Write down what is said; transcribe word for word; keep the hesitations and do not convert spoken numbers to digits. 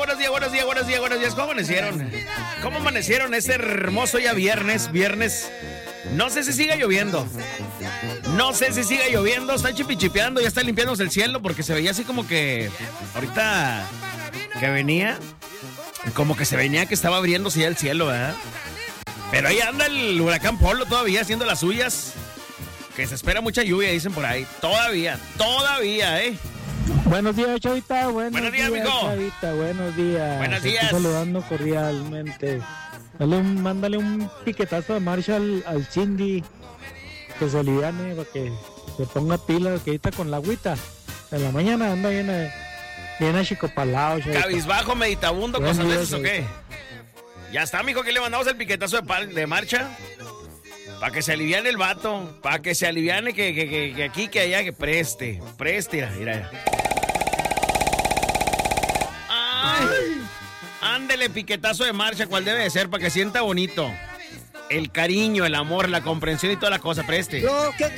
buenos días, buenos días, buenos días, buenos días. ¿Cómo amanecieron? ¿Cómo amanecieron este hermoso ya viernes? Viernes. No sé si siga lloviendo. No sé si siga lloviendo. Está chipichipeando, ya está limpiándose el cielo porque se veía así como que ahorita que venía, como que se venía que estaba abriéndose ya el cielo, ¿verdad? Pero ahí anda el huracán Polo todavía haciendo las suyas. Que se espera mucha lluvia, dicen por ahí. Todavía, todavía, ¿eh? Buenos días, Chavita. Buenos, buenos días, días, mijo. Chavita. Buenos días. Buenos días. Estoy saludando cordialmente. Dale un, mándale un piquetazo de marcha al, al Cindy. Que se aliviane para que se ponga pilas. Que ahorita con la agüita. En la mañana anda bien, bien achicopalado, Chavita. Cabizbajo, meditabundo, Buenos cosas de días, esas, ¿o qué? Ya está, mijo, que le mandamos el piquetazo de, pal, de marcha. Para que se aliviane el vato. Para que se aliviane que, que, que, que aquí, que allá, que preste. Preste, mira, mira. ¡Ay! Ándele piquetazo de marcha, cual debe de ser, para que sienta bonito. El cariño, el amor, la comprensión y toda la cosa, preste.